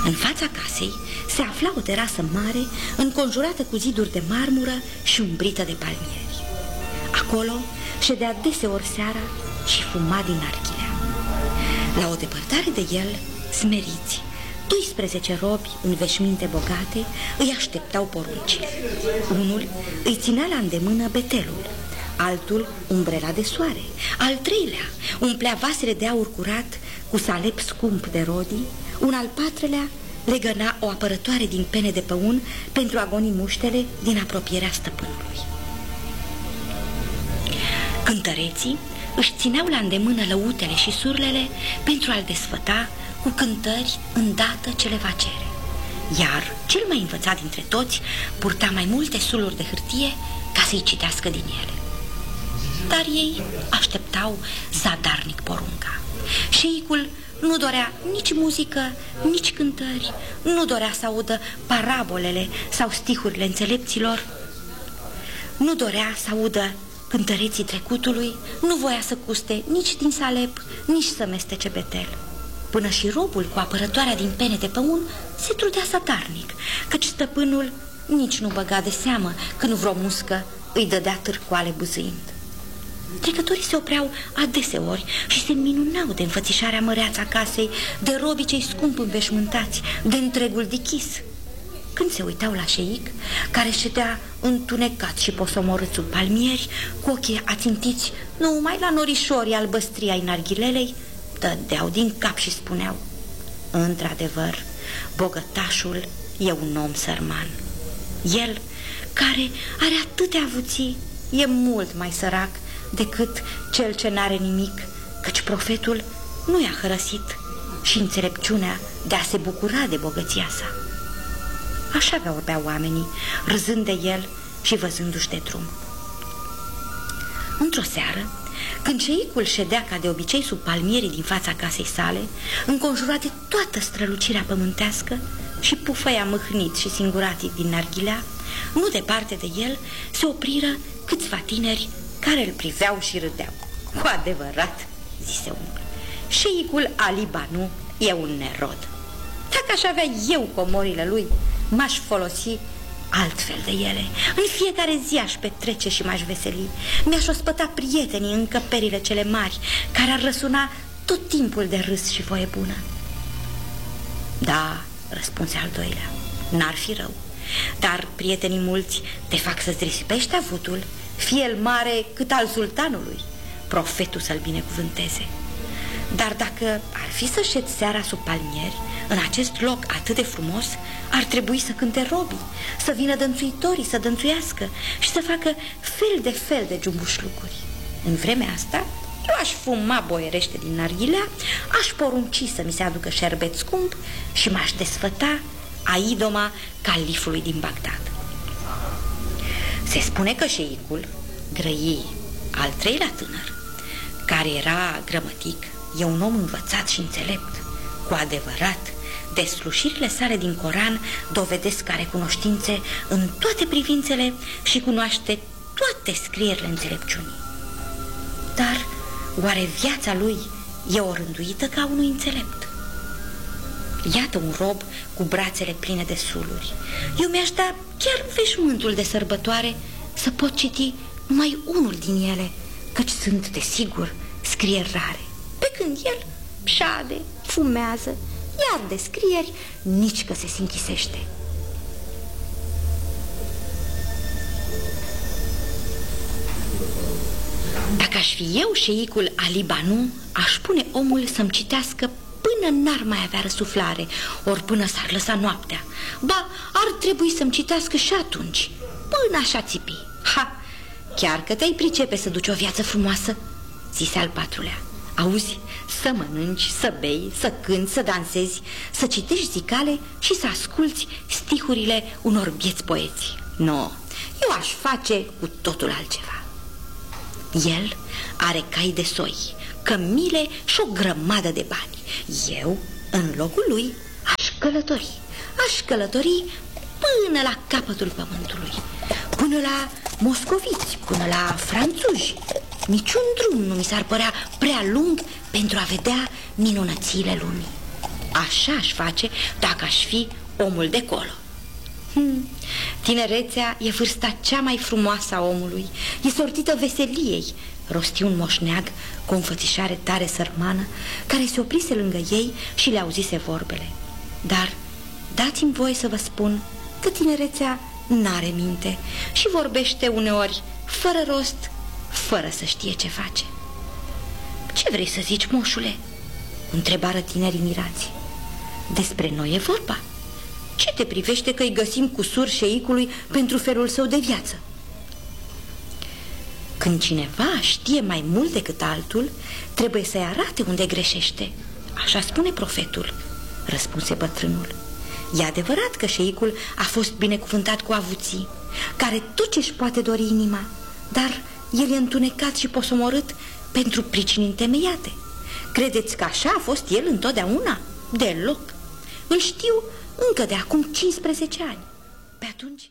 În fața casei se afla o terasă mare, înconjurată cu ziduri de marmură și umbrită de palmieri. Acolo ședea deseori seara și fuma din narghilea. La o depărtare de el, smeriți, 12 robi în veșminte bogate îi așteptau poruncile. Unul îi ținea la îndemână betelul, altul umbrela de soare, al treilea umplea vasele de aur curat cu salep scump de rodii, un al patrulea legăna o apărătoare din pene de păun pentru a goni muștele din apropierea stăpânului. Cântăreții își țineau la îndemână lăutele și surlele pentru a-l desfăta cu cântări îndată ce le va cere. Iar cel mai învățat dintre toți purta mai multe suluri de hârtie ca să-i citească din ele. Dar ei așteptau zadarnic porunca. Șeicul nu dorea nici muzică, nici cântări, nu dorea să audă parabolele sau stihurile înțelepților, nu dorea să audă cântăreții trecutului, nu voia să custe nici din salep, nici să mestece betel. Până și robul cu apărătoarea din pene de păun se trudea zadarnic, căci stăpânul nici nu băga de seamă când vreo muscă îi dădea târcoale bâzâind. Trecătorii se opreau adeseori și se minunau de înfățișarea măreață a casei, de robii cei scump înveșmântați, de întregul dichis. Când se uitau la șeic, care ședea întunecat și posomorât sub palmieri, cu ochii ațintiți numai la norișorii albăstrii ai narghilelei, dădeau din cap și spuneau: într-adevăr, bogătașul e un om sărman. El, care are atâtea avuții, e mult mai sărac decât cel ce n-are nimic, căci profetul nu i-a hărăsit și înțelepciunea de a se bucura de bogăția sa. Așa vorbeau oamenii, râzând de el și văzându-și de drum. Într-o seară, când șeicul ședea ca de obicei sub palmierii din fața casei sale, înconjurat de toată strălucirea pământească, și pufăia mâhnit și singuratic din narghilea, nu departe de el se opriră câțiva tineri care îl priveau și râdeau. Cu adevărat, zise unul, șeicul Ali Banu e un nerod. Dacă aș avea eu comorile lui, m-aș folosi altfel de ele. În fiecare zi aș petrece și m-aș veseli. Mi-aș ospăta prietenii în încăperile cele mari, care ar răsuna tot timpul de râs și voie bună. Da, răspunse al doilea, n-ar fi rău, dar prietenii mulți te fac să-ți risipești avutul, fie el mare cât al sultanului, profetul să-l binecuvânteze. Dar dacă ar fi să șed seara sub palmieri, în acest loc atât de frumos, ar trebui să cânte robii, să vină dănțuitorii să dănțuiască și să facă fel de fel de giumbușlucuri. În vremea asta, eu aș fuma boierește din narghilea, aș porunci să mi se aducă șerbet scump și m-aș desfăta a idoma califului din Bagdad. Se spune că șeicul, grăi al treilea tânăr, care era grămătic, e un om învățat și înțelept. Cu adevărat, deslușirile sale din Coran dovedesc că are cunoștințe în toate privințele și cunoaște toate scrierile înțelepciunii. Dar oare viața lui e orânduită ca unui înțelept? Iată un rob cu brațele pline de suluri. Eu mi-aș da chiar veșmântul de sărbătoare să pot citi numai unul din ele, căci sunt, desigur, scrieri rare. Pe când el șade, fumează, iar de scrieri nici că se închisește. Dacă aș fi eu șeicul Ali Banu, aș pune omul să-mi citească până n-ar mai avea răsuflare, ori până s-ar lăsa noaptea. Ba, ar trebui să-mi citească și atunci, până așa țipi. Ha, chiar că te-ai pricepe să duci o viață frumoasă, zise al patrulea. Auzi, să mănânci, să bei, să cânți, să dansezi, să citești zicale și să asculți stihurile unor bieți poeți. No, eu aș face cu totul altceva. El are cai de soi, cămile și o grămadă de bani. Eu, în locul lui, aș călători până la capătul pământului, până la moscoviți, până la franțuzi. Niciun drum nu mi s-ar părea prea lung pentru a vedea minunățile lumii. Așa aș face dacă aș fi omul de colo. Tinerețea e vârsta cea mai frumoasă a omului, e sortită veseliei, rosti un moșneag cu o înfățișare tare sărmană, care se oprise lângă ei și le auzise vorbele. Dar dați-mi voie să vă spun că tinerețea n-are minte și vorbește uneori fără rost, fără să știe ce face. Ce vrei să zici, moșule? Întrebară tinerii mirați. Despre noi e vorba. Ce te privește că îi găsim cu sur șeicului pentru felul său de viață? Când cineva știe mai mult decât altul, trebuie să-i arate unde greșește. Așa spune profetul, răspunse bătrânul. E adevărat că șeicul a fost binecuvântat cu avuții, care tot ce-și poate dori inima, dar el e întunecat și posomorât pentru pricini întemeiate. Credeți că așa a fost el întotdeauna? Deloc. Îl știu încă de acum 15 ani. Pe atunci...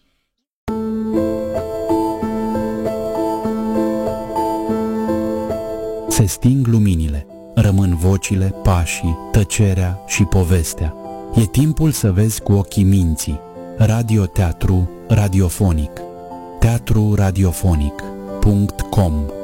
Se sting luminile, rămân vocile, pașii, tăcerea și povestea. E timpul să vezi cu ochii minții. Radioteatru radiofonic. teatruradiofonic.com